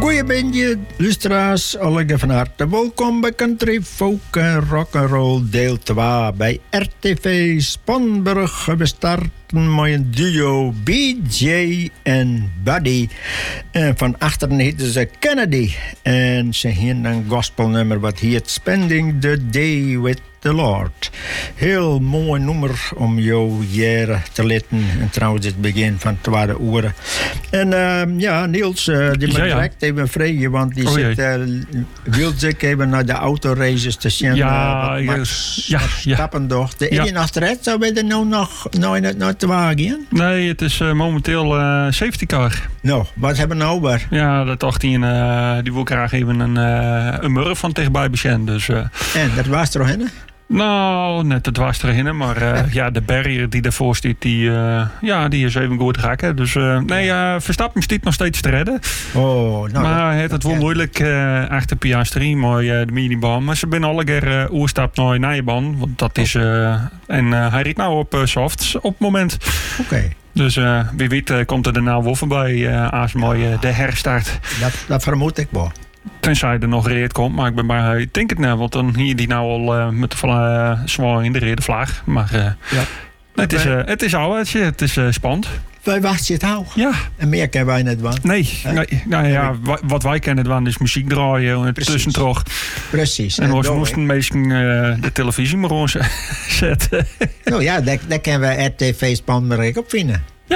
Goeiemiddag, luisteraars. Allemaal van harte welkom bij Country Folk en Rock'n'Roll deel 2 bij RTV Spanburg. We starten met een duo BJ en Buddy. En van achteren heten ze Kennedy. En ze hebben een gospelnummer wat heet Spending the Day with the Lord. Heel mooi nummer om jou jaren te letten. En trouwens het begin van 2 uur. En ja, Niels, die moet direct even vragen, want die wil zich even naar de autoraces te zien. Stappen door. De ene achteruit, zou we er nou nog naar te wagen? Nee, het is momenteel safety car. Nou, wat hebben we nou weer? Ja, dat dacht hij, die wil graag even een murf van dichtbij bezien. Dus, en dat was er nog in? Nou, net het was erin, maar ja, de barrier die daarvoor staat, die is even goed raken. Dus Verstappen staat nog steeds te redden. Oh, nou, maar het wordt moeilijk achter Piastri, maar de minibaan. Maar ze zijn alle keer oerstap naar Nijbaan, want dat is en hij riet nou op softs op het moment. Oké. Dus wie weet komt er nou wel voorbij als mooi de herstart. Dat vermoed ik wel. Tenzij er nog reed komt, maar ik denk het net, want dan hier die nou al met de zwaar in de reden vlag. Maar het is oudertje, het is spannend. Wij wachten het hou. Ja. En meer kennen wij net wel. Nee, nou ja, wat wij kennen wel is muziek draaien en tussendoor. Precies. En we moesten meestal de televisie maar ons zetten. Nou ja, daar kunnen we RTV Spanburg op vinden. Ja,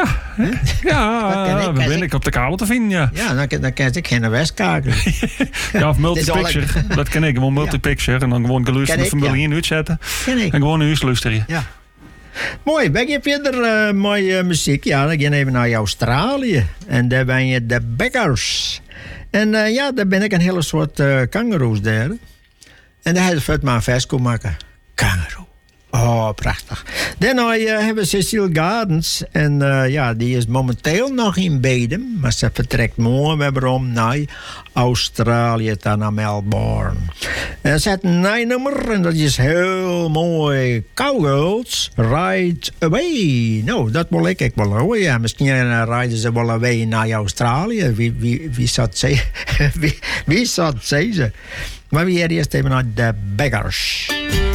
we ben ik op de kabel te vinden, ja. Ja, dan kan ik geen Westkakelen. Ja, of multipixer. Dat ken ik, gewoon multipixer. En dan gewoon geluisterd met Formule 1 uitzetten. En gewoon een huis luisteren. Ja. Mooi, ben je verder mooie muziek? Ja, dan gaan we even naar Australië. En daar ben je de Beggars. En daar ben ik een hele soort kangaroes daar. En daar hebben we maar een versco maken. Kangaroo. Oh, prachtig. Daarna hebben we Cecile Gardens. En die is momenteel nog in Bedem. Maar ze vertrekt morgen weer naar Australië, naar Melbourne. En ze heeft een nummer. En dat is heel mooi. Cowgirls Ride Away. Nou, dat wil ik wel hoor. Ja, misschien rijden ze wel away naar Australië. Wie zat ze? Maar wie eerst even naar de Beggars.